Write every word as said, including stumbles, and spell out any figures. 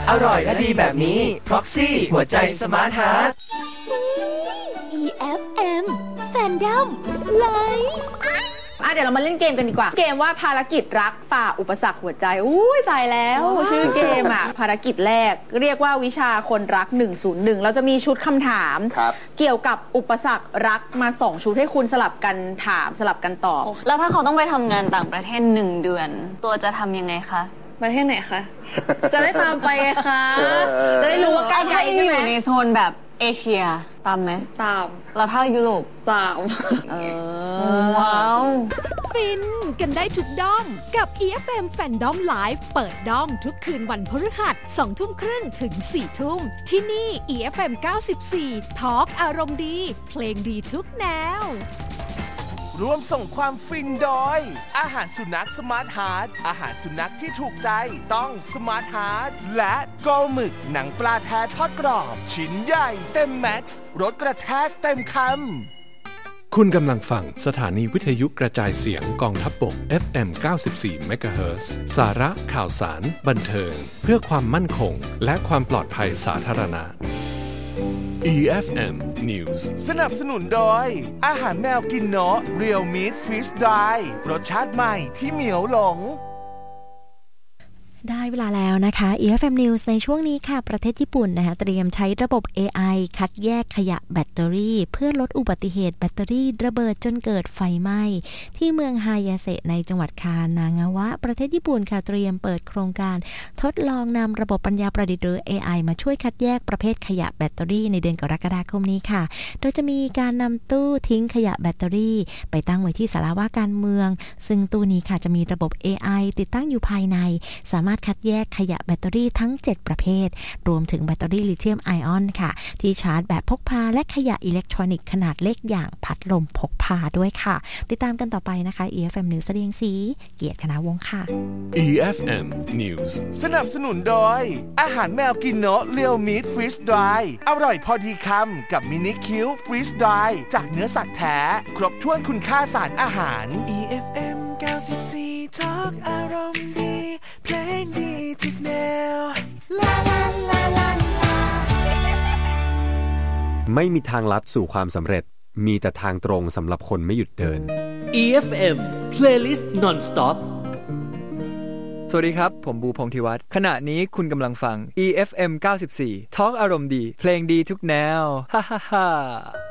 อร่อยและดีแบบนี้ Proxy หัวใจสมาร์ทฮาร์ทอี เอฟ เอ็ม Fandom Live อ่ะเดี๋ยวเรามาเล่นเกมกันดีกว่าเกมว่าภารกิจรักฝ่าอุปสรรคหัวใจอุ้ยตายแล้วชื่อเกมอ่ะภารกิจแรกเรียกว่าวิชาคนรักหนึ่งศูนย์หนึ่งเราจะมีชุดคำถามเกี่ยวกับอุปสรรครักมาสองชุดให้คุณสลับกันถามสลับกันตอบแล้วถ้าเขาต้องไปทำงานต่างประเทศหนึ่งเดือนตัวจะทำยังไงคะประเทศไหนคะจะได้ตามไปไงคะจะได้รู้ว่าใกล้ใครใช่ไหมอยู่ในโซนแบบเอเชียตามไหมตามแล้วถ้ายุโรปตามเออว้าวฟินกันได้ทุกด้อมกับ อี เอฟ เอ็ม Fandom Live เปิดด้อมทุกคืนวันพฤหัสสองทุ่มครึ่งถึงสี่ทุ่มที่นี่ อี เอฟ เอ็ม เก้าสิบสี่ Talk อารมณ์ดีเพลงดีทุกแนวร่วมส่งความฟินโดยอาหารสุนัขสมาร์ทฮาร์ทอาหารสุนัขที่ถูกใจต้องสมาร์ทฮาร์ทและโกหมึกหนังปลาแท้ทอดกรอบชิ้นใหญ่เต็มแม็กซ์รสกระแทกเต็มคำคุณกำลังฟังสถานีวิทยุกระจายเสียงกองทัพบก เอฟ เอ็ม เก้าสิบสี่ เมกะเฮิรตซ์ สาระข่าวสารบันเทิงเพื่อความมั่นคงและความปลอดภัยสาธารณะอี เอฟ เอ็ม News สนับสนุนโดยอาหารแมวกินเนาะ Real Meat Freeze Dry รสชาติใหม่ที่เหมียวหลงได้เวลาแล้วนะคะ อี เอฟ เอ็ม News ในช่วงนี้ค่ะประเทศญี่ปุ่นนะคะเตรียมใช้ระบบ เอ ไอ คัดแยกขยะแบตเตอรี่เพื่อลดอุบัติเหตุแบตเตอรี่ระเบิดจนเกิดไฟไหม้ที่เมืองฮายาเซะในจังหวัดคานางาวะประเทศญี่ปุ่นค่ะเตรียมเปิดโครงการทดลองนำระบบปัญญาประดิษฐ์หรือ เอ ไอ มาช่วยคัดแยกประเภทขยะแบตเตอรี่ในเดือนกรกฎาคมนี้ค่ะโดยจะมีการนำตู้ทิ้งขยะแบตเตอรี่ไปตั้งไว้ที่ศาลาว่าการเมืองซึ่งตู้นี้ค่ะจะมีระบบ เอ ไอ ติดตั้งอยู่ภายในสามารถคัดแยกขยะแบตเตอรี่ทั้งเจ็ดประเภทรวมถึงแบตเตอรี่ลิเธียมไอออนค่ะที่ชาร์จแบบพกพาและขยะอิเล็กทรอนิกส์ขนาดเล็กอย่างพัดลมพกพาด้วยค่ะติดตามกันต่อไปนะคะ อี เอฟ เอ็ม News เรียงสีเกียรติคณาวงศ์ค่ะอี เอฟ เอ็ม News สนับสนุนโดยอาหารแมวกินเนาะ Real Meat Freeze Dry อร่อยพอดีคำกับมินิคิว Freeze Dry จากเนื้อสัตว์แท้ครบถ้วนคุณค่าสารอาหาร อี เอฟ เอ็ม เก้าสิบสี่ Talk อารมณ์ดีเพลงดีทุกแนวลาลาลาลาลาไม่มีทางลัดสู่ความสำเร็จมีแต่ทางตรงสำหรับคนไม่หยุดเดินอี เอฟ เอ็ม Playlist Non-Stop สวัสดีครับผมบูพงษ์ธิวัฒน์ขณะนี้คุณกำลังฟัง อี เอฟ เอ็ม เก้าสิบสี่ Talk อารมณ์ดีเพลงดีทุกแนวฮ่าฮ่าฮ่า